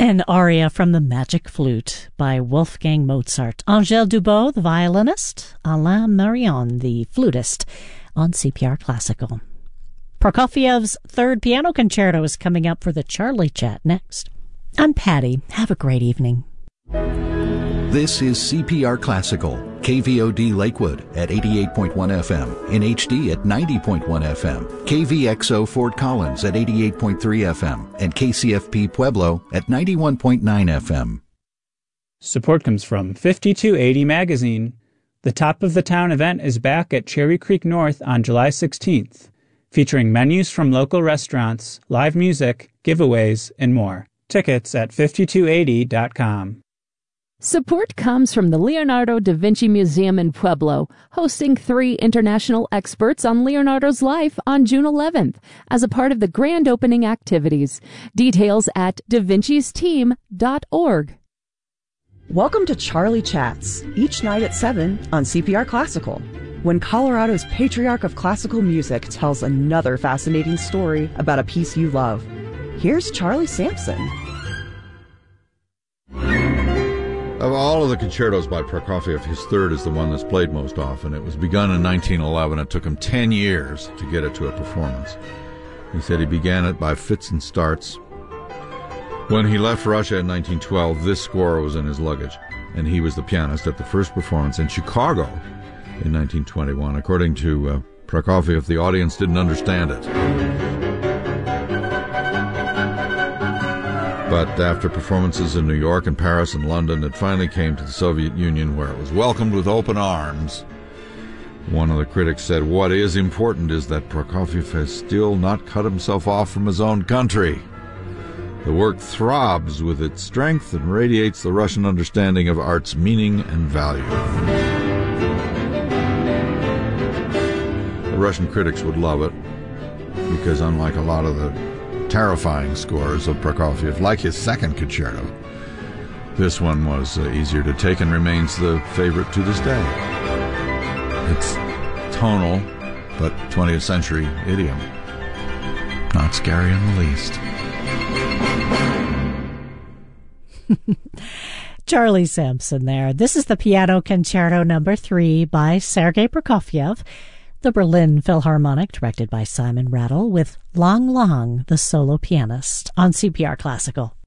An aria from The Magic Flute by Wolfgang Mozart. Angèle Dubos, the violinist, Alain Marion, the flutist, on CPR Classical. Prokofiev's third piano concerto is coming up for the Charlie Chat next. I'm Patty. Have a great evening. This is CPR Classical, KVOD Lakewood at 88.1 FM, in HD at 90.1 FM, KVXO Fort Collins at 88.3 FM, and KCFP Pueblo at 91.9 FM. Support comes from 5280 Magazine. The Top of the Town event is back at Cherry Creek North on July 16th, featuring menus from local restaurants, live music, giveaways, and more. Tickets at 5280.com. Support comes from the Leonardo da Vinci Museum in Pueblo, hosting 3 international experts on Leonardo's life on June 11th as a part of the grand opening activities. Details at davincisteam.org. Welcome to Charlie Chats, each night at 7 on CPR Classical, when Colorado's patriarch of classical music tells another fascinating story about a piece you love. Here's Charlie Sampson. Of all of the concertos by Prokofiev, his third is the one that's played most often. It was begun in 1911. It took him 10 years to get it to a performance. He said he began it by fits and starts. When he left Russia in 1912, this score was in his luggage, and he was the pianist at the first performance in Chicago in 1921. According to Prokofiev, the audience didn't understand it. But after performances in New York and Paris and London, it finally came to the Soviet Union, where it was welcomed with open arms. One of the critics said, "What is important is that Prokofiev has still not cut himself off from his own country. The work throbs with its strength and radiates the Russian understanding of art's meaning and value." The Russian critics would love it, because unlike a lot of the terrifying scores of Prokofiev, like his second concerto, this one was easier to take and remains the favorite to this day. It's tonal, but 20th century idiom. Not scary in the least. Charlie Sampson there. This is the Piano Concerto No. 3 by Sergei Prokofiev, the Berlin Philharmonic, directed by Simon Rattle, with Lang Lang, the solo pianist, on CPR Classical.